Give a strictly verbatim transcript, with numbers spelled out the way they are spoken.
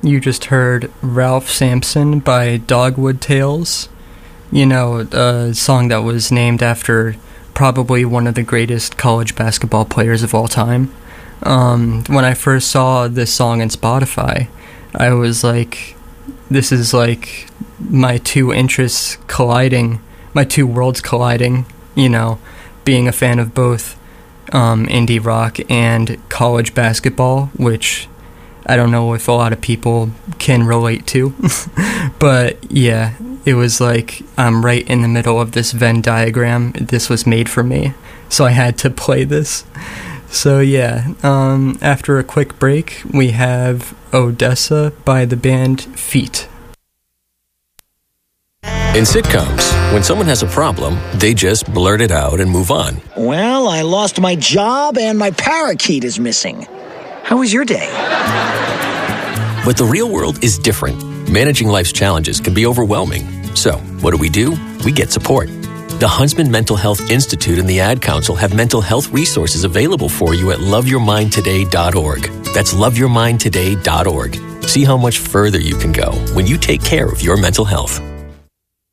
you just heard Ralph Sampson by Dogwood Tales. You know, a song that was named after probably one of the greatest college basketball players of all time. Um, when I first saw this song in Spotify, I was like, this is like my two interests colliding, my two worlds colliding, you know, being a fan of both um, indie rock and college basketball, which I don't know if a lot of people can relate to. But yeah, it was like I'm right in the middle of this Venn diagram. This was made for me, so I had to play this. So yeah, um, after a quick break, we have Odessa by the band Feet. In sitcoms, when someone has a problem, they just blurt it out and move on. Well, I lost my job and my parakeet is missing. How was your day? But the real world is different. Managing life's challenges can be overwhelming. So, what do we do? We get support. The Huntsman Mental Health Institute and the Ad Council have mental health resources available for you at love your mind today dot org. That's love your mind today dot org. See how much further you can go when you take care of your mental health.